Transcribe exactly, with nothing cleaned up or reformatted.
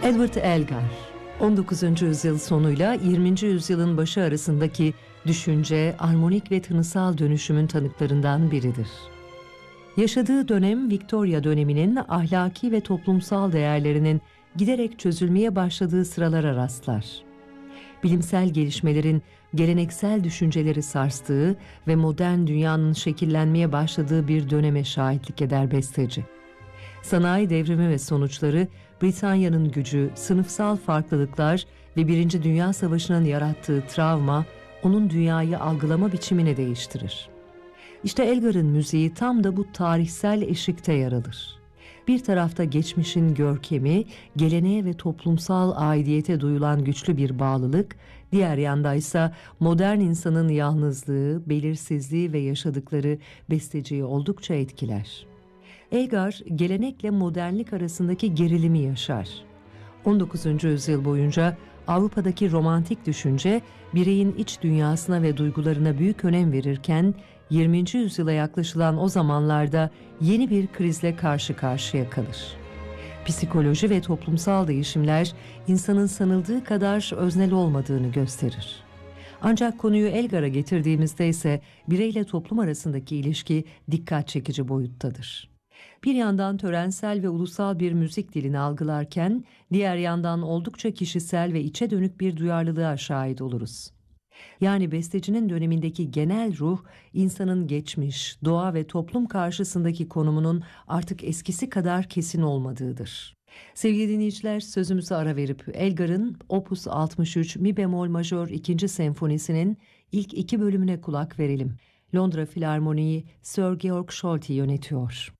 Edward Elgar, on dokuzuncu yüzyıl sonuyla yirminci yüzyılın başı arasındaki düşünce, armonik ve tınısal dönüşümün tanıklarından biridir. Yaşadığı dönem Victoria döneminin ahlaki ve toplumsal değerlerinin giderek çözülmeye başladığı sıralara rastlar. Bilimsel gelişmelerin geleneksel düşünceleri sarstığı ve modern dünyanın şekillenmeye başladığı bir döneme şahitlik eder besteci. Sanayi devrimi ve sonuçları, Britanya'nın gücü, sınıfsal farklılıklar ve Birinci Dünya Savaşı'nın yarattığı travma, onun dünyayı algılama biçimini değiştirir. İşte Elgar'ın müziği tam da bu tarihsel eşikte yer alır. Bir tarafta geçmişin görkemi, geleneğe ve toplumsal aidiyete duyulan güçlü bir bağlılık, diğer yandaysa modern insanın yalnızlığı, belirsizliği ve yaşadıkları besteciyi oldukça etkiler. Elgar, gelenekle modernlik arasındaki gerilimi yaşar. on dokuzuncu yüzyıl boyunca Avrupa'daki romantik düşünce, bireyin iç dünyasına ve duygularına büyük önem verirken, yirminci yüzyıla yaklaşılan o zamanlarda yeni bir krizle karşı karşıya kalır. Psikoloji ve toplumsal değişimler, insanın sanıldığı kadar öznel olmadığını gösterir. Ancak konuyu Elgar'a getirdiğimizde ise bireyle toplum arasındaki ilişki dikkat çekici boyuttadır. Bir yandan törensel ve ulusal bir müzik dilini algılarken, diğer yandan oldukça kişisel ve içe dönük bir duyarlılığa şahit oluruz. Yani bestecinin dönemindeki genel ruh, insanın geçmiş, doğa ve toplum karşısındaki konumunun artık eskisi kadar kesin olmadığıdır. Sevgili dinleyiciler, sözümüzü ara verip Elgar'ın Opus altmış üç Mi bemol majör ikinci senfonisinin ilk iki bölümüne kulak verelim. Londra Filarmoni'yi Sir Georg Scholti yönetiyor.